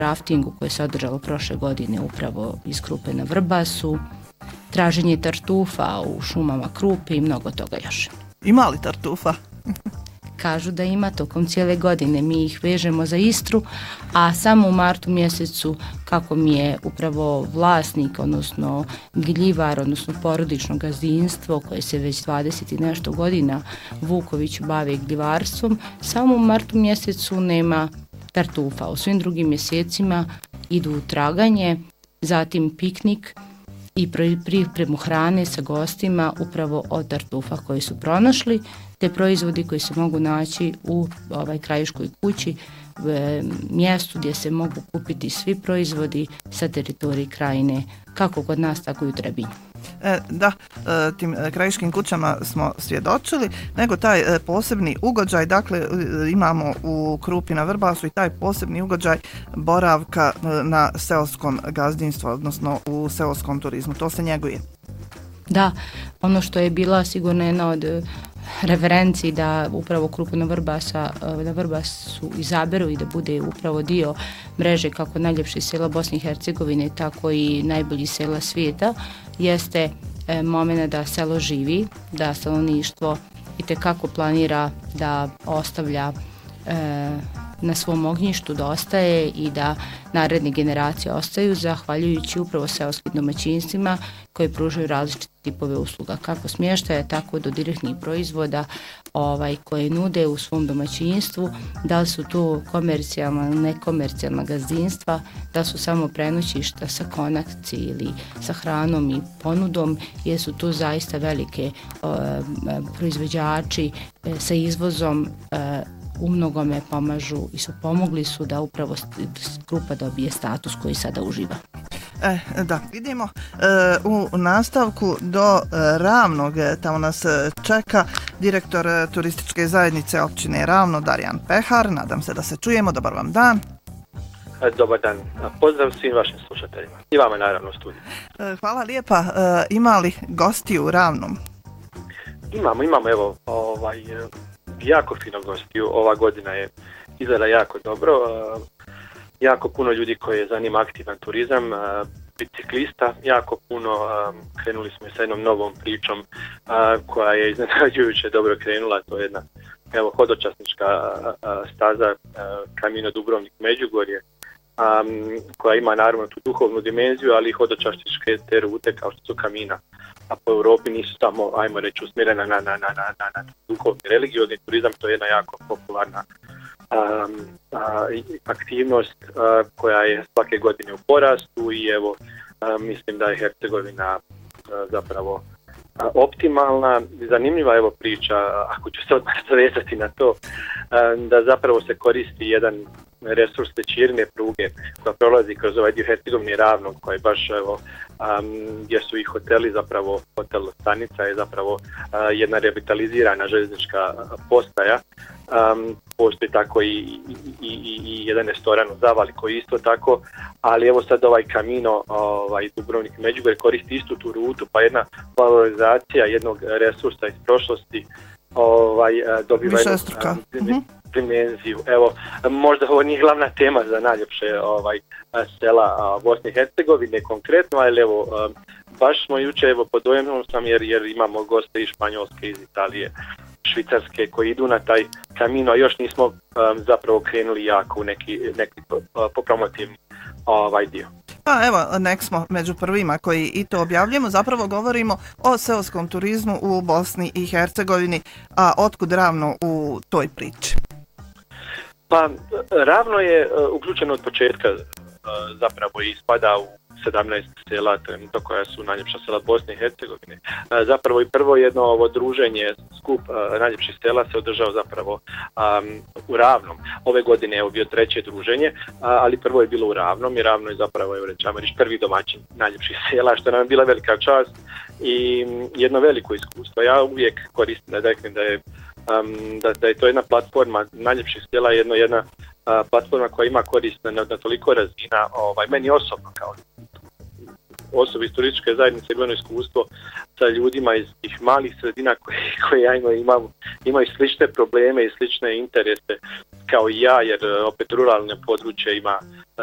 raftingu koje se održalo prošle godine upravo iz Krupe na Vrbasu, traženje tartufa u šumama Krupe i mnogo toga još. Ima li tartufa? Kažu da ima tokom cijele godine, mi ih vežemo za Istru, a samo u martu mjesecu kako mi je upravo vlasnik, odnosno gljivar, odnosno porodično gazdinstvo koje se već 20 i nešto godina Vukoviću bave gljivarstvom, samo u martu mjesecu nema tartufa. U svim drugim mjesecima idu u traganje, zatim piknik i pripremu hrane sa gostima upravo od tartufa koji su pronašli, te proizvodi koji se mogu naći u krajiškoj kući, mjestu gdje se mogu kupiti svi proizvodi sa teritorije krajine, kako kod nas, tako i u Trebinju. Da, tim krajiškim kućama smo svjedočili, nego taj posebni ugođaj, dakle imamo u Krupi na Vrbasu i taj posebni ugođaj boravka na seoskom gazdinstvu, odnosno u seoskom turizmu, to se njeguje. Da, ono što je bila sigurno jedna od referenciji da upravo Krupu na Vrbasu izaberu i da bude upravo dio mreže kako najljepših sela Bosne i Hercegovine, tako i najboljih sela svijeta, jeste moment da selo živi, da stanovništvo itekako planira da ostavlja na svom ognjištu, da ostaje i da naredne generacije ostaju zahvaljujući upravo seoskim domaćinstvima koji pružaju različite tipove usluga, kako smještaja, tako do direktnih proizvoda koje nude u svom domaćinstvu, da li su tu komercijalna ili nekomercijalna gazdinstva, da su samo prenoćišta sa konakci ili sa hranom i ponudom, jer su tu zaista velike proizvođači sa izvozom u mnogome pomažu i su pomogli su da upravo Krupa dobije status koji sada uživa. Da, idemo u nastavku do Ravnog, tamo nas čeka direktor turističke zajednice općine Ravno, Darijan Pehar. Nadam se da se čujemo, dobar vam dan. Dobar dan, pozdrav svim vašim slušateljima i vama naravno u studiju. Hvala lijepa, ima li gostiju u Ravnom? Imamo, evo, jako fino gostiju, ova godina je izgleda jako dobro, jako puno ljudi koji je zanima aktivan turizam, biciklista, jako puno, krenuli smo sa jednom novom pričom koja je iznenađujuće dobro krenula, to je jedna hodočasnička staza Camino Dubrovnik Međugorje, koja ima naravno tu duhovnu dimenziju, ali i hodočasničke te rute kao što su Camina, a po Europi nisu samo, ajmo reći, usmjerena na duhovni religiozni turizam, to je jedna jako popularna aktivnost koja je svake godine u porastu i evo mislim da je Hercegovina zapravo optimalna. Zanimljiva evo priča, ako ću se odmah zavezati na to, da zapravo se koristi jedan resurs Ćirine pruge koja prolazi kroz ovaj dio Hercegovine Ravnog, koja je baš evo gdje su i hoteli, zapravo hotel stanica je zapravo jedna revitalizirana željeznička postaja. Postoji tako i jedan restoran u Zavali koji isto tako, ali evo sad ovaj Camino Dubrovnik Međugorje koristi istu tu rutu, pa jedna valorizacija jednog resursa iz prošlosti dobiva jednu dimenziju. Evo, možda ovo nije glavna tema za najljepše sela Bosne i Hercegovine konkretno, ali evo, baš smo juče, evo, pod dojemom sam jer imamo goste iz Španjolske, iz Italije, Švicarske koji idu na taj Camino, a još nismo zapravo krenuli jako u neki popromotivni dio. Pa evo, nek smo među prvima koji i to objavljamo, zapravo govorimo o seoskom turizmu u Bosni i Hercegovini, a otkud Ravno u toj priči? Pa Ravno je uključeno od početka, zapravo i spada u 17 sela trenutno koja su najljepša sela Bosne i Hercegovine. Zapravo i prvo jedno ovo druženje, skup najljepših sela se održao zapravo u Ravnom. Ove godine je bio treće druženje, ali prvo je bilo u Ravnom i Ravno je zapravo, prvi domaćin najljepših sela, što nam je bila velika čast i jedno veliko iskustvo. Ja uvijek koristim da reknem da je to jedna platforma najljepših sela, jedna platforma koja ima korist na toliko razina, meni osobno kao osobi iz turističke zajednice bilo iskustvo sa ljudima iz tih malih sredina koji imaju slične probleme i slične interese kao i ja, jer opet ruralno područje ima